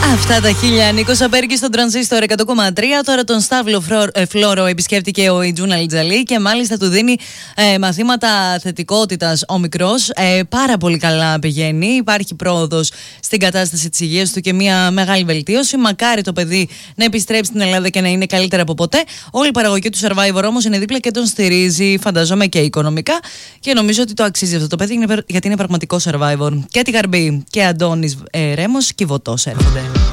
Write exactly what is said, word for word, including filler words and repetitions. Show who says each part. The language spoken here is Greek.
Speaker 1: Αυτά τα χίλια. Νίκος Σαπέρκης στον Τρανζίστορ εκατό κόμμα τρία. Τώρα τον Σταύλο Φλόρο επισκέφτηκε ο Ιτζούνα Λιτζαλή και μάλιστα του δίνει ε, μαθήματα θετικότητας ο μικρός. Ε, πάρα πολύ καλά πηγαίνει. Υπάρχει πρόοδος στην κατάσταση της υγείας του και μια μεγάλη βελτίωση. Μακάρι το παιδί να επιστρέψει στην Ελλάδα και να είναι καλύτερα από ποτέ. Όλη η παραγωγή του Survivor όμως είναι δίπλα και τον στηρίζει, φανταζόμαι, και οικονομικά. Και νομίζω ότι το αξίζει αυτό το παιδί γιατί είναι πραγματικό Survivor. Και τη Γαρμπή και Αντώνης ε, Ρέμος Κιβωτός έρχονται.